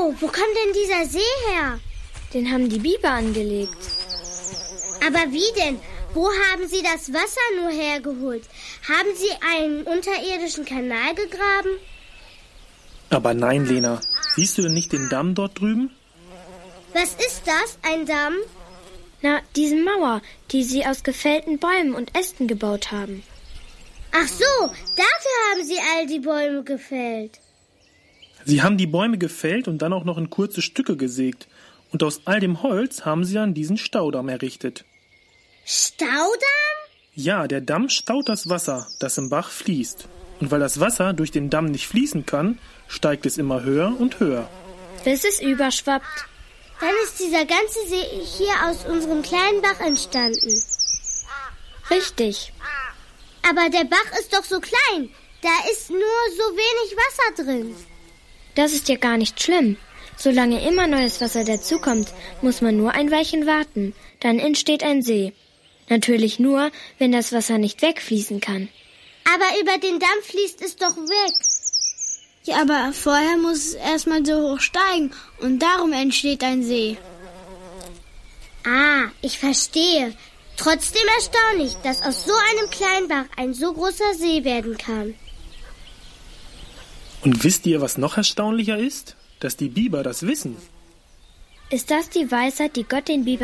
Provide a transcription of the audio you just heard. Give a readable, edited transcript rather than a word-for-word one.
wo kommt denn dieser See her? Den haben die Biber angelegt. Aber wie denn? Wo haben Sie das Wasser nur hergeholt? Haben Sie einen unterirdischen Kanal gegraben? Aber nein, Lena. Siehst du denn nicht den Damm dort drüben? Was ist das, ein Damm? Na, diese Mauer, die sie aus gefällten Bäumen und Ästen gebaut haben. Ach so, dafür haben Sie all die Bäume gefällt. Sie haben die Bäume gefällt und dann auch noch in kurze Stücke gesägt. Und aus all dem Holz haben sie dann diesen Staudamm errichtet. Staudamm? Ja, der Damm staut das Wasser, das im Bach fließt. Und weil das Wasser durch den Damm nicht fließen kann, steigt es immer höher und höher. Bis es überschwappt. Dann ist dieser ganze See hier aus unserem kleinen Bach entstanden. Richtig. Aber der Bach ist doch so klein. Da ist nur so wenig Wasser drin. Das ist ja gar nicht schlimm. Solange immer neues Wasser dazukommt, muss man nur ein Weilchen warten. Dann entsteht ein See. Natürlich nur, wenn das Wasser nicht wegfließen kann. Aber über den Damm fließt es doch weg. Ja, aber vorher muss es erstmal so hoch steigen und darum entsteht ein See. Ah, ich verstehe. Trotzdem erstaunlich, dass aus so einem kleinen Bach ein so großer See werden kann. Und wisst ihr, was noch erstaunlicher ist? Dass die Biber das wissen. Ist das die Weisheit, die Gott den Bibern